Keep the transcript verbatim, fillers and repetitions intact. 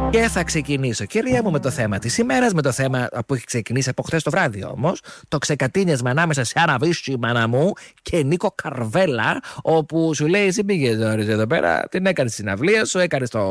Και θα ξεκινήσω, κυρία μου, με το θέμα της ημέρας, με το θέμα που έχει ξεκινήσει από χθες το βράδυ όμως. Το ξεκατίνιασμα ανάμεσα σε Αναβίση, μάνα μου, και Νίκο Καρβέλα, όπου σου λέει: εσύ πήγες εδώ πέρα, την έκανες συναυλία σου, έκανες το